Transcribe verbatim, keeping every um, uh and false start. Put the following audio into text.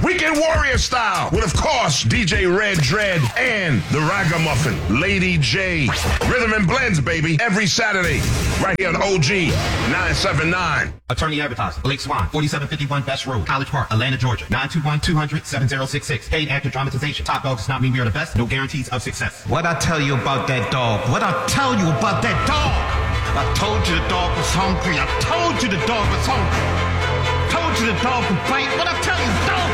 Weekend Warrior style. With, of course, D J Red Dread and the Ragamuffin, Lady J. Rhythm and Blends, baby. Every Saturday. Right here on O G nine seven nine. Attorney Advertising. Blake Swan, forty-seven fifty-one Best Road, College Park, Atlanta, Georgia. nine two one, two hundred, seven zero six six. Paid actor dramatization. Top dog does not mean we are the best. No guarantees of success. What I tell you about that dog? What I tell you about that dog? I told you the dog was hungry. I told you the dog was hungry. Told you the dog would bite. What I tell you, dog